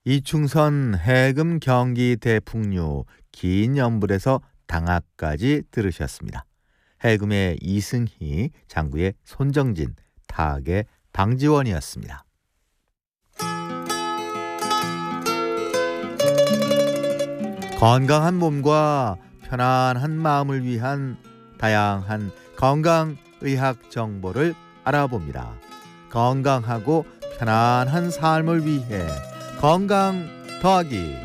이충선 해금 경기 대풍류 긴 연불에서 당하까지 들으셨습니다. 해금의 이승희, 장구의 손정진, 타악의 방지원이었습니다. 건강한 몸과 편안한 마음을 위한 다양한 건강의학 정보를 알아봅니다. 건강하고 편안한 삶을 위해 건강 더하기.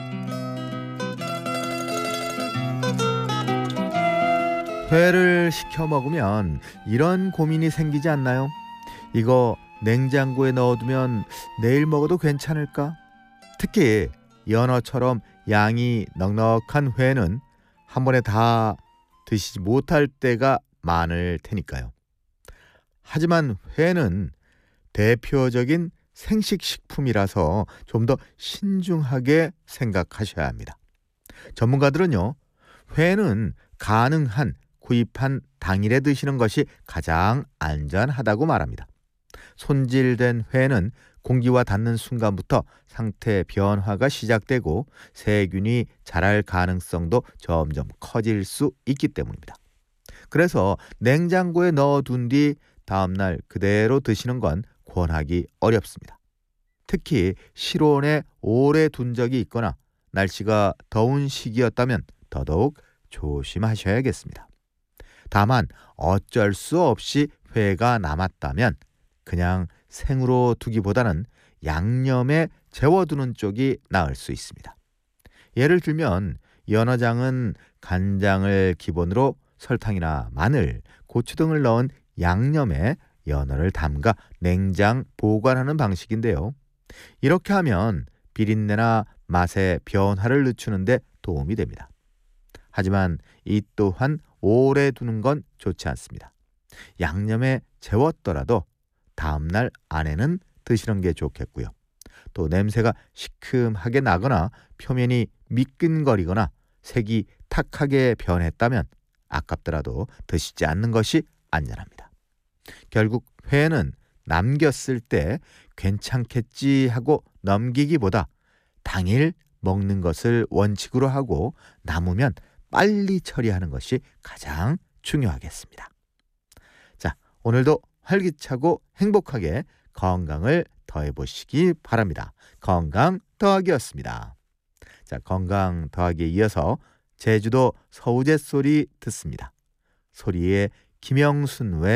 회를 시켜 먹으면 이런 고민이 생기지 않나요? 이거 냉장고에 넣어두면 내일 먹어도 괜찮을까? 특히 연어처럼 양이 넉넉한 회는 한 번에 다 드시지 못할 때가 많을 테니까요. 하지만 회는 대표적인 생식식품이라서 좀 더 신중하게 생각하셔야 합니다. 전문가들은요, 회는 가능한 구입한 당일에 드시는 것이 가장 안전하다고 말합니다. 손질된 회는 공기와 닿는 순간부터 상태 변화가 시작되고 세균이 자랄 가능성도 점점 커질 수 있기 때문입니다. 그래서 냉장고에 넣어둔 뒤 다음날 그대로 드시는 건 권하기 어렵습니다. 특히 실온에 오래 둔 적이 있거나 날씨가 더운 시기였다면 더더욱 조심하셔야겠습니다. 다만 어쩔 수 없이 회가 남았다면 그냥 생으로 두기보다는 양념에 재워두는 쪽이 나을 수 있습니다. 예를 들면 연어장은 간장을 기본으로 설탕이나 마늘, 고추 등을 넣은 양념에 연어를 담가 냉장 보관하는 방식인데요. 이렇게 하면 비린내나 맛의 변화를 늦추는 데 도움이 됩니다. 하지만 이 또한 오래 두는 건 좋지 않습니다. 양념에 재웠더라도 다음날 안에는 드시는 게 좋겠고요. 또 냄새가 시큼하게 나거나 표면이 미끈거리거나 색이 탁하게 변했다면 아깝더라도 드시지 않는 것이 안전합니다. 결국 회는 남겼을 때 괜찮겠지 하고 넘기기보다 당일 먹는 것을 원칙으로 하고 남으면 빨리 처리하는 것이 가장 중요하겠습니다. 자, 오늘도 활기차고 행복하게 건강을 더해보시기 바랍니다. 건강 더하기였습니다. 자, 건강 더하기에 이어서 제주도 서우재 소리 듣습니다. 소리의 김영순 외